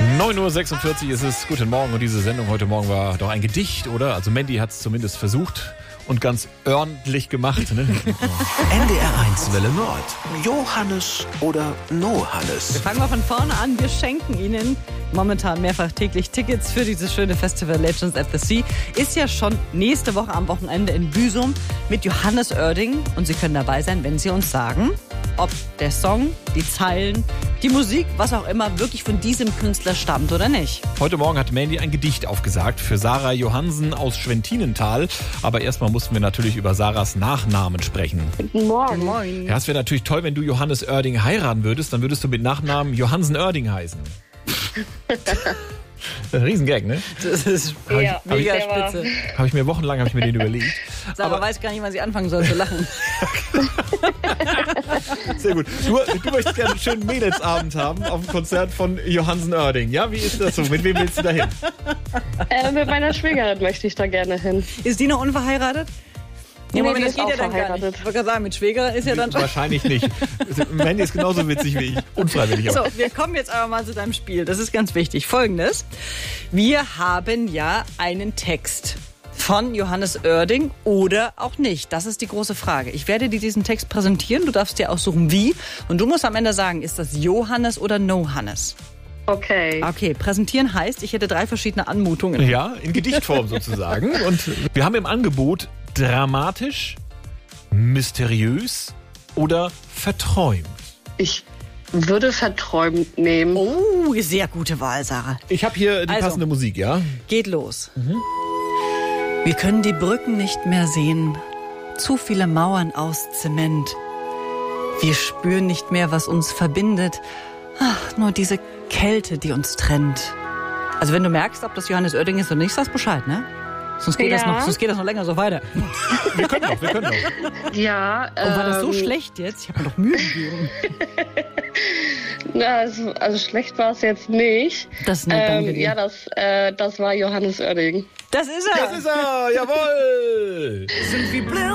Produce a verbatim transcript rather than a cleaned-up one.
neun Uhr sechsundvierzig ist es. Guten Morgen. Und diese Sendung heute Morgen war doch ein Gedicht, oder? Also Mandy hat es zumindest versucht und ganz ordentlich gemacht. Ne? N D R eins Welle Nord. Johannes oder No Hannes? Wir fangen mal von vorne an. Wir schenken Ihnen momentan mehrfach täglich Tickets für dieses schöne Festival Legends at the Sea. Ist ja schon nächste Woche am Wochenende in Büsum mit Johannes Oerding. Und Sie können dabei sein, wenn Sie uns sagen, ob der Song, die Zeilen, die Musik, was auch immer, wirklich von diesem Künstler stammt oder nicht. Heute Morgen hat Mandy ein Gedicht aufgesagt für Sarah Johansen aus Schwentinental. Aber erstmal mussten wir natürlich über Sarahs Nachnamen sprechen. Guten Morgen. Moin. Ja, es wäre natürlich toll, wenn du Johannes Oerding heiraten würdest. Dann würdest du mit Nachnamen Johansen Oerding heißen. Ein Riesengag, ne? Das ist Ja, mega der war- spitze. Habe ich mir wochenlang hab ich mir den überlegt. Sarah weiß gar nicht, wann sie anfangen soll zu lachen. Sehr gut. Du, du möchtest gerne einen schönen Mädelsabend haben auf dem Konzert von Johansen Oerding. Ja, wie ist das so? Mit wem willst du da hin? Äh, mit meiner Schwägerin möchte ich da gerne hin. Ist die noch unverheiratet? Nee, Moment, die das ist geht auch ja dann gar nicht. verheiratet. Ich wollte gerade sagen, mit Schwäger ist ja dann schon... Wahrscheinlich nicht. Mandy ist genauso witzig wie ich. Unfreiwillig So, aber. wir kommen jetzt aber mal zu deinem Spiel. Das ist ganz wichtig. Folgendes. Wir haben ja einen Text von Johannes Oerding oder auch nicht. Das ist die große Frage. Ich werde dir diesen Text präsentieren. Du darfst dir aussuchen, wie. Und du musst am Ende sagen, ist das Johannes oder No Hannes? Okay. Okay, präsentieren heißt, ich hätte drei verschiedene Anmutungen. Ja, in Gedichtform sozusagen. Und wir haben im Angebot dramatisch, mysteriös oder verträumt. Ich würde verträumt nehmen. Oh, sehr gute Wahl, Sarah. Ich habe hier die Also. passende Musik, ja? Geht los. Wir können die Brücken nicht mehr sehen. Zu viele Mauern aus Zement. Wir spüren nicht mehr, was uns verbindet. Ach, nur diese Kälte, die uns trennt. Also wenn du merkst, ob das Johannes Oerding ist oder nicht, sagst Bescheid, ne? Sonst geht, das Ja. noch, sonst geht das noch länger so weiter. Wir können doch, wir können doch. Ja. Und war das so ähm, schlecht jetzt? Ich habe mir doch Mühe gegeben. Na, also, also schlecht war es jetzt nicht. Das ist nett, danke Ähm, dir. ja, das, äh, das war Johannes Oerding. Das ist er. Das ist er, jawohl! Sind wie blind.